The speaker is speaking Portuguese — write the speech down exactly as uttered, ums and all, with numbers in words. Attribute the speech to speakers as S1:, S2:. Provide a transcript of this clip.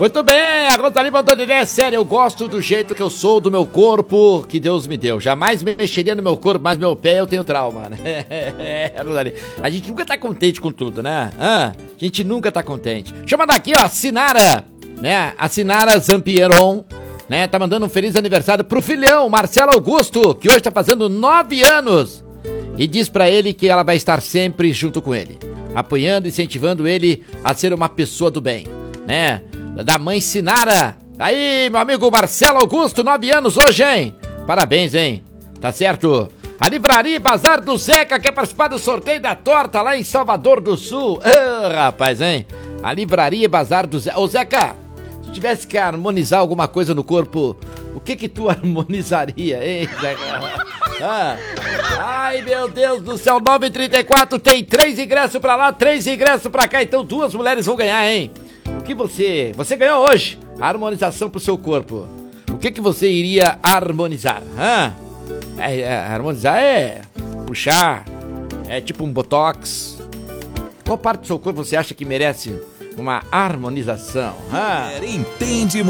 S1: Muito bem, a Rosalie mandou de ideia séria. Eu gosto do jeito que eu sou, do meu corpo que Deus me deu. Jamais mexeria no meu corpo, mas meu pé eu tenho trauma, né? É, Rosalie. A gente nunca tá contente com tudo, né? Ah, a gente nunca tá contente. Deixa eu mandar aqui, ó, Sinara, né? A Sinara Zampieron, né? Tá mandando um feliz aniversário pro filhão, Marcelo Augusto, que hoje tá fazendo nove anos. E diz pra ele que ela vai estar sempre junto com ele, apoiando e incentivando ele a ser uma pessoa do bem, né? Da mãe Sinara. Aí, meu amigo Marcelo Augusto, nove anos hoje, hein? Parabéns, hein? Tá certo? A Livraria Bazar do Zeca quer participar do sorteio da torta lá em Salvador do Sul. Ah, rapaz, hein? A Livraria Bazar do Zeca. Ô, Zeca, se tivesse que harmonizar alguma coisa no corpo, o que que tu harmonizaria, hein, Zeca? Ah. Ai, meu Deus do céu, nove e trinta e quatro, tem três ingressos pra lá, três ingressos pra cá, então duas mulheres vão ganhar, hein? O que você... Você ganhou hoje a harmonização pro seu corpo. O que que você iria harmonizar? Hã? É, é, harmonizar é puxar, é tipo um botox. Qual parte do seu corpo você acha que merece uma harmonização? Hã?
S2: Entende muito.